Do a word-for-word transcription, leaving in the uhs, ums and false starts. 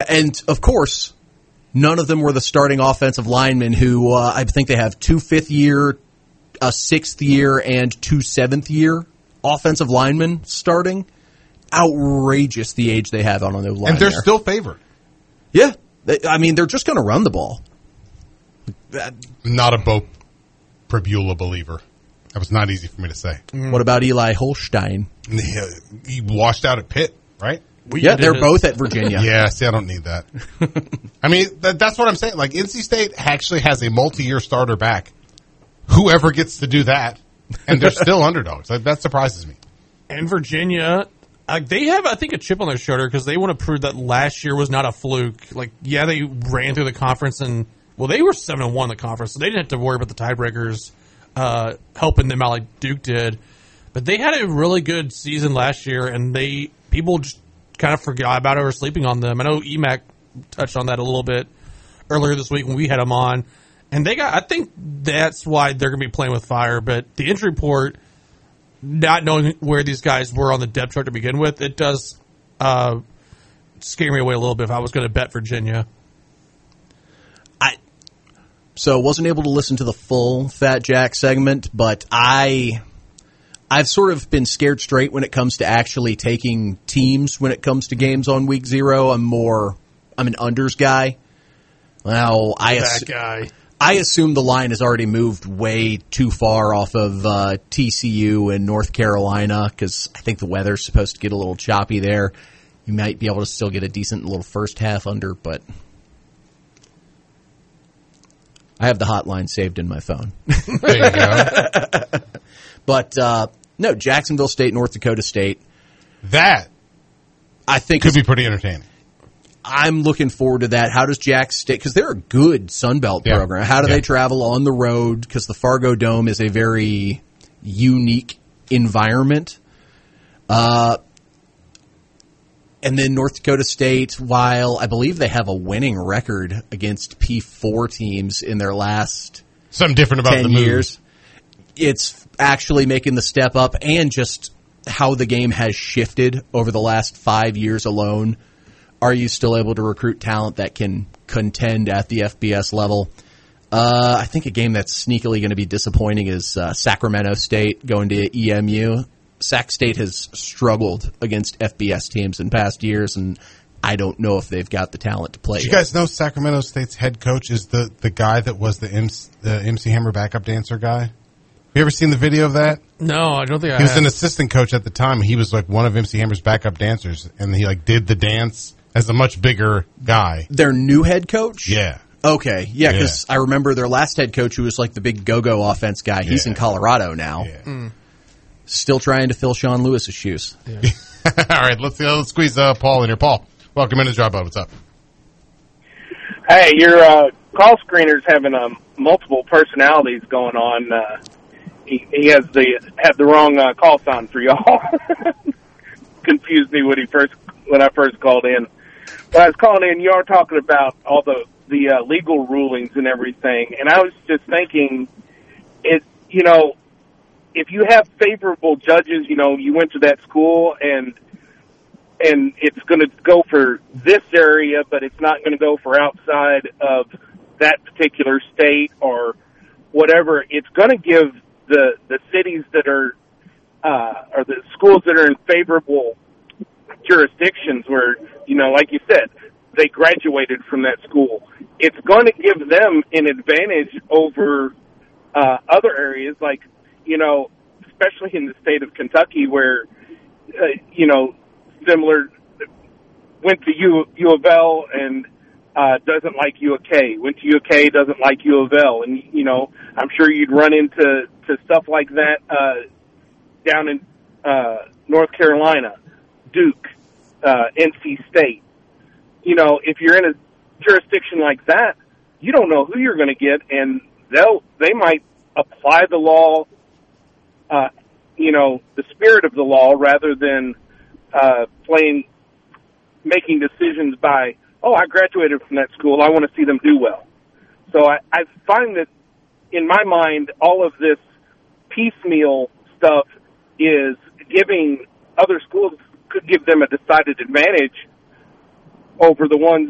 and of course, none of them were the starting offensive linemen who uh, I think they have two fifth year, a sixth year, and two seventh year offensive linemen starting. Outrageous the age they have on those line. And they're there. still favored. Yeah. They, I mean, they're just going to run the ball. That, not a Bo Pribula believer. That was not easy for me to say. Mm. What about Eli Holstein? Yeah, he washed out at Pitt, right? We yeah, they're both at Virginia. Yeah, see, I don't need that. I mean, that, that's what I'm saying. Like, N C State actually has a multi-year starter back. Whoever gets to do that, and they're still underdogs. Like, that surprises me. And Virginia, uh, they have, I think, a chip on their shoulder because they want to prove that last year was not a fluke. Like, yeah, they ran through the conference, and, well, they were seven and one in the conference, so they didn't have to worry about the tiebreakers uh, helping them out like Duke did. But they had a really good season last year, and they people just kind of forgot about it or sleeping on them. I know E M A C touched on that a little bit earlier this week when we had them on. And they got, I think that's why they're going to be playing with fire. But the injury report, not knowing where these guys were on the depth chart to begin with, it does uh, scare me away a little bit if I was going to bet Virginia. I so wasn't able to listen to the full Fat Jack segment, but I I've sort of been scared straight when it comes to actually taking teams when it comes to games on week zero. I'm more I'm an unders guy. Well, I that assu- guy. I assume the line has already moved way too far off of uh, T C U and North Carolina because I think the weather's supposed to get a little choppy there. You might be able to still get a decent little first half under, but I have the hotline saved in my phone. There you go. But uh, no, Jacksonville State, North Dakota State. That I think could be pretty entertaining. I'm looking forward to that. How does Jack State, because they're a good Sunbelt yeah. program, how do yeah. they travel on the road? Because the Fargo Dome is a very unique environment. Uh, and then North Dakota State, while I believe they have a winning record against P four teams in their last something different about ten the move. years, it's actually making the step up, and just how the game has shifted over the last five years alone. Are you still able to recruit talent that can contend at the F B S level? Uh, I think a game that's sneakily going to be disappointing is uh, Sacramento State going to E M U. Sac State has struggled against F B S teams in past years, and I don't know if they've got the talent to play. Did you yet. guys know Sacramento State's head coach is the, the guy that was the M C, the M C Hammer backup dancer guy? Have you ever seen the video of that? No, I don't think I He was have. an assistant coach at the time. He was like one of M C Hammer's backup dancers, and he like did the dance as a much bigger guy. Their new head coach? Yeah. Okay, yeah, because Yeah. I remember their last head coach who was like the big go-go offense guy. He's Yeah. in Colorado now. Yeah. Mm. Still trying to fill Sean Lewis's shoes. Yeah. All right, let's, uh, let's squeeze uh, Paul in here. Paul, welcome into Dropout. What's up? Hey, your uh, call screener's having um, multiple personalities going on. Uh, he, he has the had the wrong uh, call sign for y'all. Confused me when he first when I first called in. When I was calling in, you are talking about all the the uh, legal rulings and everything, and I was just thinking, it you know, if you have favorable judges, you know, you went to that school and and it's going to go for this area, but it's not going to go for outside of that particular state or whatever. It's going to give the the cities that are uh, or the schools that are in favorable jurisdictions where, you know, like you said, they graduated from that school. It's going to give them an advantage over uh, other areas, like, you know, especially in the state of Kentucky where, uh, you know, similar, went to U, U of L and uh, doesn't like U of K, went to U of K, doesn't like U of L. And, you know, I'm sure you'd run into to stuff like that uh, down in uh, North Carolina, Duke, uh, N C State. You know, if you're in a jurisdiction like that, you don't know who you're going to get, and they'll they might apply the law, uh, you know, the spirit of the law rather than uh, playing, making decisions by, oh, I graduated from that school, I want to see them do well. So I, I find that in my mind, all of this piecemeal stuff is giving other schools, could give them a decided advantage over the ones